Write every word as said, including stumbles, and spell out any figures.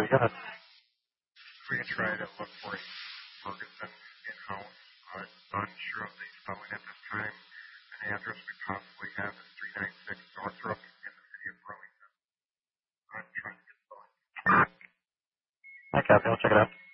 go ahead. We can try to look for a Ferguson in-house. Uh, unsure of the spelling at this time. An address we possibly have is three ninety-six Northrop in the city of Burlington. I'm trying to get spelling. Hi, Kathy. I'll check it out.